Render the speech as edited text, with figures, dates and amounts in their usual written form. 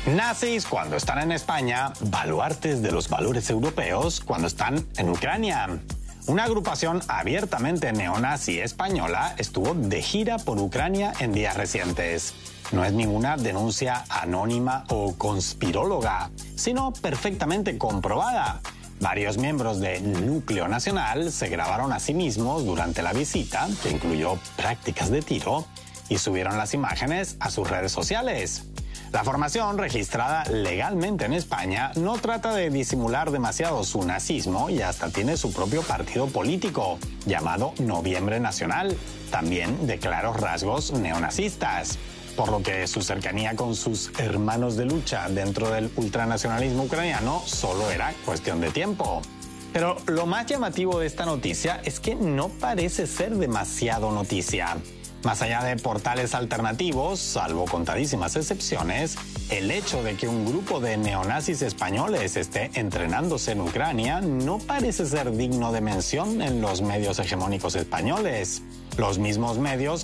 Nazis cuando están en España, baluartes de los valores europeos cuando están en Ucrania. Una agrupación abiertamente neonazi española estuvo de gira por Ucrania en días recientes. No es ninguna denuncia anónima o conspiróloga, sino perfectamente comprobada. Varios miembros del núcleo nacional se grabaron a sí mismos durante la visita, que incluyó prácticas de tiro, y subieron las imágenes a sus redes sociales. La formación, registrada legalmente en España, no trata de disimular demasiado su nazismo y hasta tiene su propio partido político, llamado Noviembre Nacional, también de claros rasgos neonazistas, por lo que su cercanía con sus hermanos de lucha dentro del ultranacionalismo ucraniano solo era cuestión de tiempo. Pero lo más llamativo de esta noticia es que no parece ser demasiado noticia. Más allá de portales alternativos, salvo contadísimas excepciones, el hecho de que un grupo de neonazis españoles esté entrenándose en Ucrania no parece ser digno de mención en los medios hegemónicos españoles. Los mismos medios